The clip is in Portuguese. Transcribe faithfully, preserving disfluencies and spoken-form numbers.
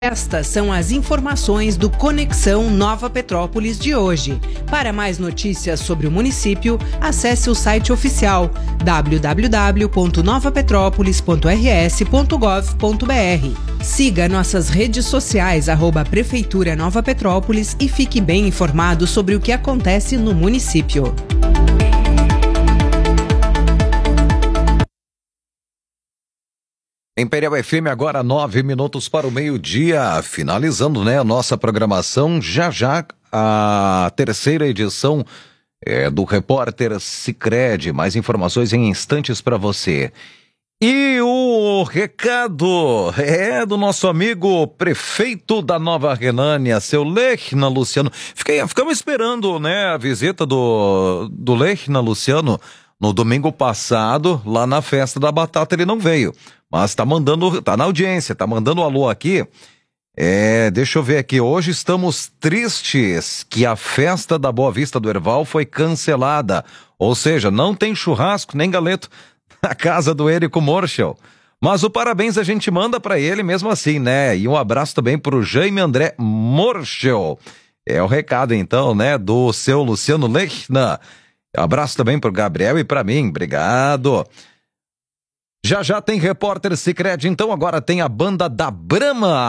Estas são as informações do Conexão Nova Petrópolis de hoje. Para mais notícias sobre o município, acesse o site oficial w w w ponto nova petrópolis ponto r s ponto gov ponto b r. Siga nossas redes sociais, arroba Prefeitura Nova Petrópolis, e fique bem informado sobre o que acontece no município. Imperial F M, agora nove minutos para o meio-dia, finalizando, né, a nossa programação. Já já a terceira edição é, do Repórter Sicredi. Mais informações em instantes para você. E o recado é do nosso amigo prefeito da Nova Renânia, seu Lechna Luciano. Fiquei, ficamos esperando, né, a visita do, do Lechna Luciano no domingo passado, lá na Festa da Batata. Ele não veio, mas tá mandando, tá na audiência, tá mandando um alô aqui. É, deixa eu ver aqui, hoje estamos tristes que a Festa da Boa Vista do Herval foi cancelada, ou seja, não tem churrasco nem galeto na casa do Érico Morschel. Mas o parabéns a gente manda pra ele mesmo assim, né? E um abraço também pro Jaime André Morschel. É o recado então, né, do seu Luciano Lechna. Abraço também pro Gabriel e pra mim, obrigado. Já já tem Repórter Sicredi, então agora tem a banda da Brahma.